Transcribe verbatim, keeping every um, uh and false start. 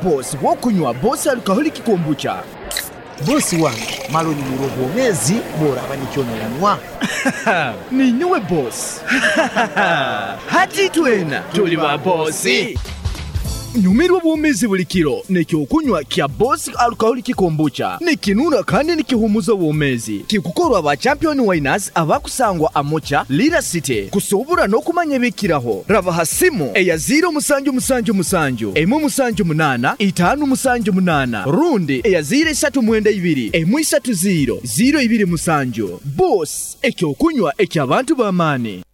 boss wokunywa boss alcoholic kombucha. Bosi wange maloni murogo omezi boraba nikyonyanwa. Ninywe boss. Hati twena tuli ba bossi. Nyumirwa bwomezi buli kiro nekyokunywa kya Boss Alcoholic Kombucha nikinuna kandi nikihumuza bwomezi kikukorwa ba champion winners abakusangwa amocha Lira City kusobura no kumanya bikiraho raba hasimu eya zero musanju musanju musanju emu musanju munana itanu musanju munana rundi eya zero esatu mwenda ibiri emu isatu zero zero ibiri musanju. Boss ekyokunywa ekyabantu bamani.